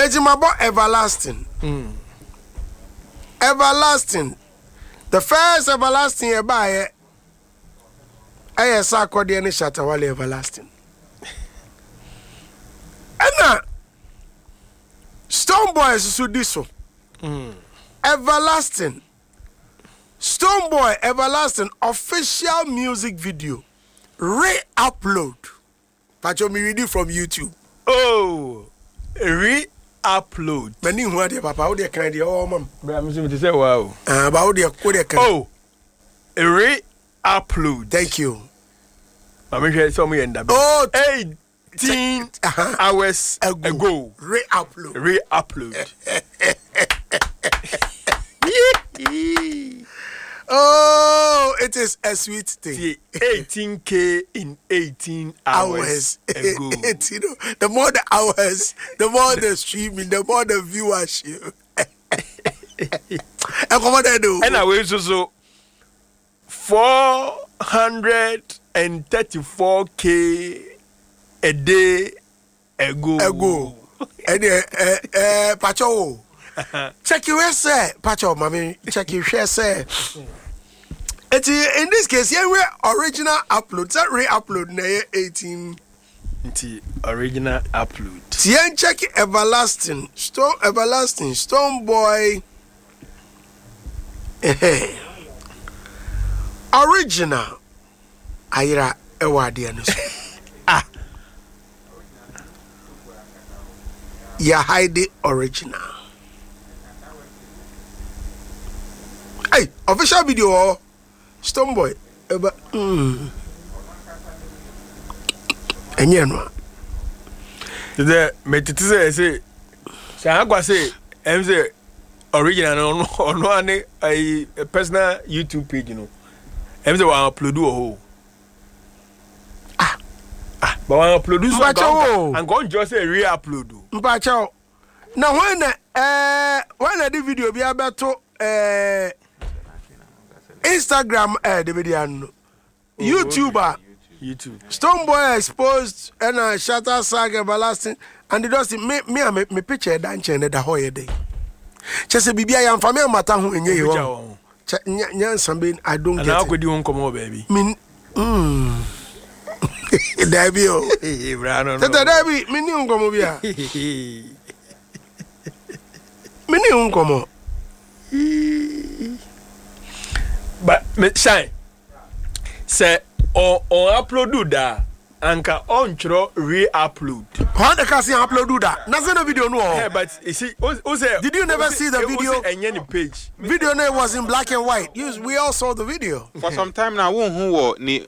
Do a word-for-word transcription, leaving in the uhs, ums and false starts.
Ejimabo everlasting. Mm. Everlasting. The first everlasting you buy I saw Cordian Shatawale everlasting. And now Stone Boy is so this one. Mm. Everlasting. Stone Boy Everlasting official music video. Re-upload. Pacho me read it from YouTube. Oh, re-upload. Many who are there, Papa, how they kind of oh, mom. But I'm assuming to say wow. Uh, about their code. Oh, re-upload. Thank you. I'm sure somewhere in that. Oh, eighteen uh-huh. hours ago. ago. Re-upload. Re-upload. Oh, it is a sweet thing. eighteen K in eighteen hours, hours. ago. You know, the more the hours, the more the streaming, the more the viewership. And come on, do. And I will so four hundred and thirty-four K a day ago. Ago. And uh, uh, uh, Pacho. Check your say, Pacho, mommy. Check your share say. It's in this case, yeah, we original upload. That re-upload na eighteen. The original upload. Tien check everlasting, stone everlasting, Stone Boy. Eh, original. Ayira ewadi anuso. Ah. Ya hide the original. Hey, official video. Stone Boy, eba, hmm. Enye no. The me titi say say, say agwa say, em say original no no no ane a personal YouTube page you know. Em say we upload o ho. Ah, ah, but we upload so go and go just say re-upload. Mpacha. Now when eh when the video be abeto eh Instagram eh the video no. Oh, YouTuber YouTube. Stone Boy exposed and a shatter saga everlasting and it does me me me, me picture dance and the whole day. Just a bibia yam family matter who in you. Nyan something I don't get. And how could you come on, baby? Min mm. Debbie oh. Brano. Tata Debbie, me ni unkomo bia. Me ni unkomo. But me shine. Say on on upload that anka on tro re-upload. How the can upload do that? Nothing the video no. Yeah, but you see, who say? Did you never see the video? And any page. Video name was in black and white. You, we all saw the video. For some time now, who who ni